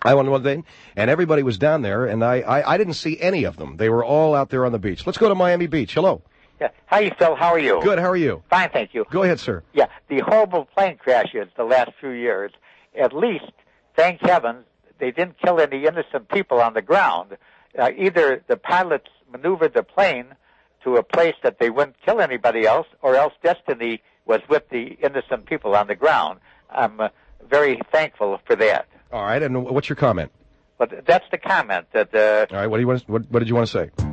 I went one day, and everybody was down there, and I didn't see any of them. They were all out there on the beach. Let's go to Miami Beach. Hello. Yeah. Hi, Phil. How are you? Good. How are you? Fine, thank you. Go ahead, sir. Yeah, the horrible plane crashes the last few years, at least, thank heavens, they didn't kill any innocent people on the ground. Either the pilots maneuvered the plane to a place that they wouldn't kill anybody else, or else destiny was with the innocent people on the ground. I'm very thankful for that. All right, and what's your comment? But that's the comment. That all right, what did you want to say?